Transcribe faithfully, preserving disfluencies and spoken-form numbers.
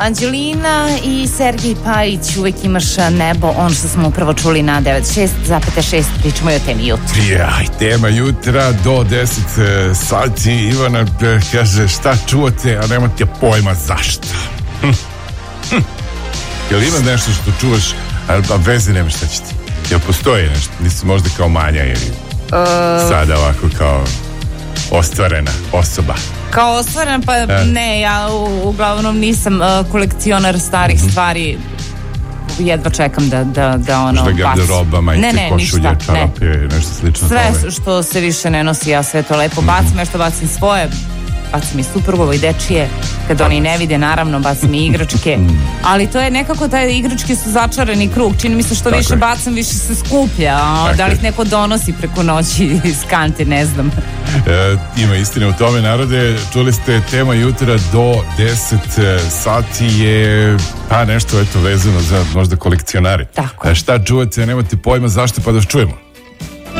Anđelina i Sergej Pajić, uvek imaš nebo, on što smo upravo čuli na devedeset šest zarez šest, pričamo i o temi jutra. Jaj, tema jutra do deset sati. Ivana kaže šta čuvate, a nemate pojma zašto. Hm. Hm. Jel ima nešto što čuvaš, a veze nema šta će ti? Jel postoji nešto? Nisi možda kao Manja ili uh... sada ovako kao ostvarena osoba? Kao ostvarena, pa e. ne, ja u, uglavnom nisam uh, kolekcionar starih mm-hmm. stvari. Jedva čekam da, da, da ono bacim. Možda garderoba, majice, ne, ne, košulje, ništa, čarape, ne. Nešto slično sve tome. Što se više ne nosi, ja sve to lepo bacim, mm-hmm. nešto bacim svoje, bacim i suprugovo i dečije, kad oni ne vide, naravno bacim i igračke, ali to je nekako, taj igračke su začarani krug, čini mi se što tako više je. Bacam, više se skuplja, a, da li ih neko donosi preko noći iz kante, ne znam. E, ima istine u tome, narode. Čuli ste, tema jutra do deset sati je pa nešto eto vezano za možda kolekcionari. Tako. E, šta čuvate, nemate pojma zašto, pa da čujemo.